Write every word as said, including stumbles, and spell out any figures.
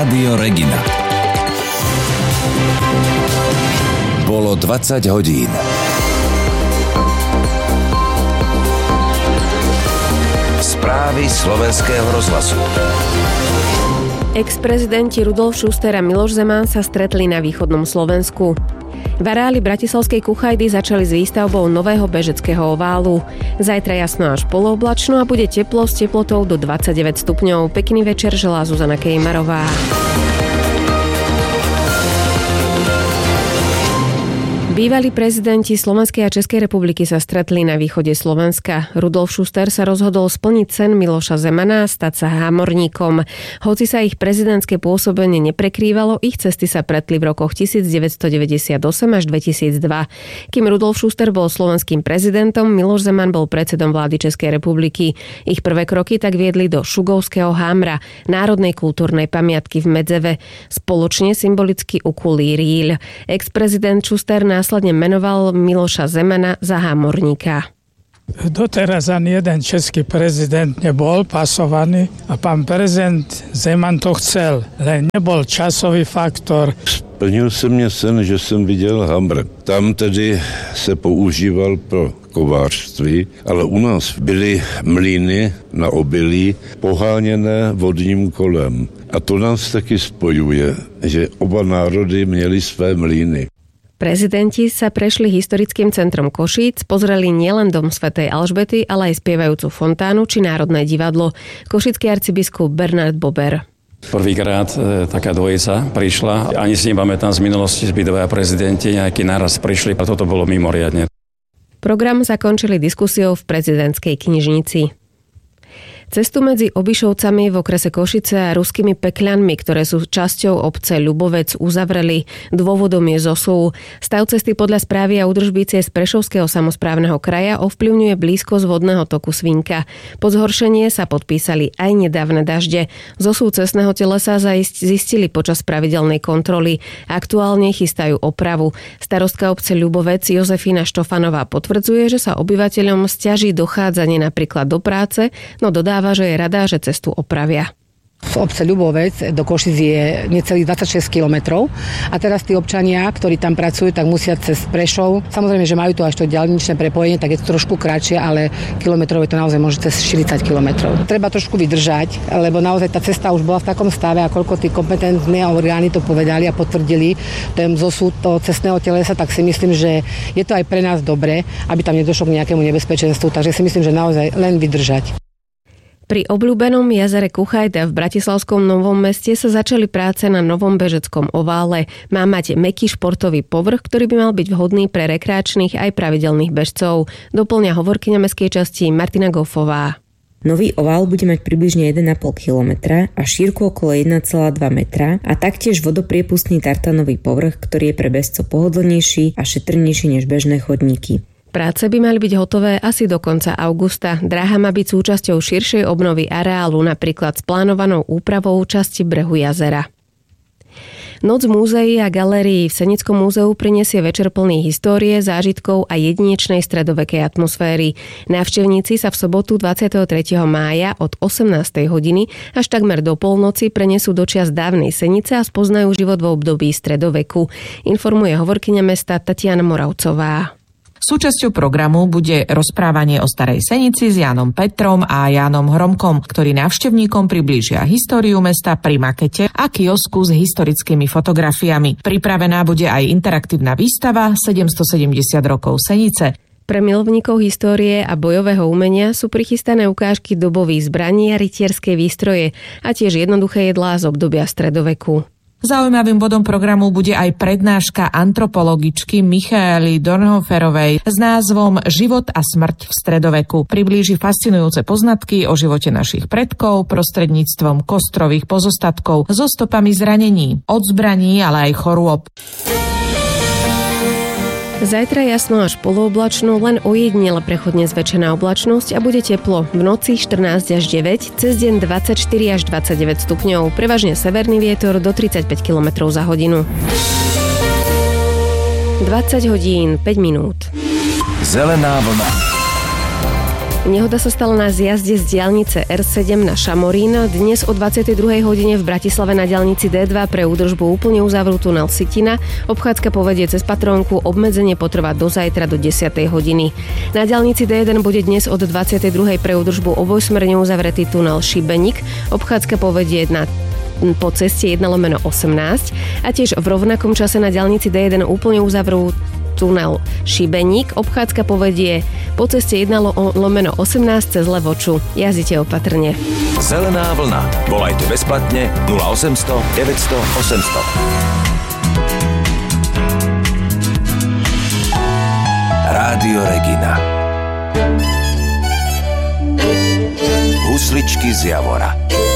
Rádio Regina. Bolo dvadsať hodín. Správy Slovenského rozhlasu. Ex-prezidenti Rudolf Schuster a Miloš Zeman sa stretli na východnom Slovensku. V areáli bratislavskej Kuchajdy začali s výstavbou nového bežeckého oválu. Zajtra jasno až polooblačno a bude teplo s teplotou do dvadsaťdeväť stupňov. Pekný večer želá Zuzana Kejmarová. Bývalí prezidenti Slovenskej a Českej republiky sa stretli na východe Slovenska. Rudolf Schuster sa rozhodol splniť sen Miloša Zemana a stať sa hámorníkom. Hoci sa ich prezidentské pôsobenie neprekrývalo, ich cesty sa pretli v rokoch devätnásťstodeväťdesiatosem až dvetisícdva. Kým Rudolf Schuster bol slovenským prezidentom, Miloš Zeman bol predsedom vlády Českej republiky. Ich prvé kroky tak viedli do Šugovského hámra, národnej kultúrnej pamiatky v Medzeve. Spoločne symbolicky ukuli rýľ. Ex-prezident Schuster následne menoval Miloša Zemana za hámorníka. Doteraz ani jeden český prezident nebol pasovaný a pán prezident Zeman to chcel, len nebol časový faktor. Splnil se mě sen, že jsem viděl hamr. Tam tedy se používal pro kovářství, ale u nás byly mlýny na obilí poháněné vodním kolem. A to nás taky spojuje, že oba národy měli své mlýny. Prezidenti sa prešli historickým centrom Košíc, pozreli nielen dom svätej Alžbety, ale aj spievajúcu fontánu či Národné divadlo. Košický arcibiskup Bernard Bober. Prvýkrát e, taká dvojica prišla. Ani si nepamätám z minulosti, že by dvaja prezidenti nejaký naraz prišli a toto bolo mimoriadne. Program zakončili diskusiou v prezidentskej knižnici. Cestu medzi Obišovcami v okrese Košice a ruskými Pekľanmi, ktoré sú časťou obce Ľubovec, uzavreli. Dôvodom je zosúv. Stav cesty podľa správy a údržby ciest Prešovského samosprávneho kraja ovplyvňuje blízkosť vodného toku Svinka. Po zhoršenie sa podpísali aj nedávne dažde. Zosúv cestného telesa zistili počas pravidelnej kontroly. Aktuálne chystajú opravu. Starostka obce Ľubovec Jozefína Štofanová potvrdzuje, že sa obyvateľom sťaží dochádzanie napríklad do práce, no dodáva, že je rada, že cestu opravia. Z obce Ľubovec do Košic je necelých dvadsaťšesť kilometrov a teraz tí občania, ktorí tam pracujú, tak musia cez Prešov. Samozrejme, že majú to až to diaľničné prepojenie, tak je to trošku kratšie, ale kilometrov je to naozaj môže cez štyridsať kilometrov. Treba trošku vydržať, lebo naozaj tá cesta už bola v takom stave, a koľko tí kompetentné orgány to povedali a potvrdili ten zosúd toho cestného telesa, tak si myslím, že je to aj pre nás dobre, aby tam nedošlo k nejakému nebezpečenstvu, takže si myslím, že naozaj len vydržať. Pri obľúbenom jazere Kuchajda v bratislavskom Novom Meste sa začali práce na novom bežeckom ovále. Má mať mäkký športový povrch, ktorý by mal byť vhodný pre rekreačných aj pravidelných bežcov. Doplňa hovorkyňa mestskej časti Martina Goffová. Nový ovál bude mať približne jeden a pol kilometra a šírku okolo jeden celá dva metra a taktiež vodopriepustný tartanový povrch, ktorý je pre bežcov pohodlnejší a šetrnejší než bežné chodníky. Práce by mali byť hotové asi do konca augusta. Dráha má byť súčasťou širšej obnovy areálu, napríklad s plánovanou úpravou časti brehu jazera. Noc múzeí a galérií v Senickom múzeu prinesie večer plný histórie, zážitkov a jedinečnej stredovekej atmosféry. Návštevníci sa v sobotu dvadsiateho tretieho mája od osemnástej hodiny až takmer do polnoci prenesú do čias dávnej Senice a spoznajú život v období stredoveku. Informuje hovorkyňa mesta Tatiana Moravcová. Súčasťou programu bude rozprávanie o Starej Senici s Jánom Petrom a Jánom Hromkom, ktorí návštevníkom priblížia históriu mesta pri makete a kiosku s historickými fotografiami. Pripravená bude aj interaktívna výstava sedemstosedemdesiat rokov Senice. Pre milovníkov histórie a bojového umenia sú prichystané ukážky dobových zbraní a rytierskej výstroje a tiež jednoduché jedlá z obdobia stredoveku. Zaujímavým bodom programu bude aj prednáška antropologičky Michaely Dornhoferovej s názvom Život a smrť v stredoveku. Priblíži fascinujúce poznatky o živote našich predkov prostredníctvom kostrových pozostatkov so stopami zranení, od zbraní, ale aj chorôb. Zajtra jasno až polooblačno, len ojedinele prechodne zväčšená oblačnosť a bude teplo. V noci štrnásť až deväť, cez deň dvadsaťštyri až dvadsaťdeväť stupňov, prevažne severný vietor do tridsaťpäť kilometrov za hodinu. dvadsať hodín, päť minút. Zelená vlna. Nehoda sa stala na zjazde z diaľnice er sedem na Šamorín. Dnes o dvadsiatej druhej hodine v Bratislave na diaľnici dé dva pre údržbu úplne uzavrú tunel Sitina. Obchádzka povedie cez Patrónku, obmedzenie potrvá do zajtra do desiatej hodiny. Na diaľnici dé jeden bude dnes od dvadsiatej druhej pre údržbu obojsmerne uzavretý tunel Šibeník. Obchádzka povedie na po ceste jeden lomeno osemnásť a tiež v rovnakom čase na diaľnici dé jeden úplne uzavrú tunel Šibeník. Obchádzka povedie po ceste jeden lomeno osemnásť cez Levoču. Jazdite opatrne. Zelená vlna. Volajte bezplatne nula osemsto deväťsto osemsto. Rádio Regina. Husličky z Javora.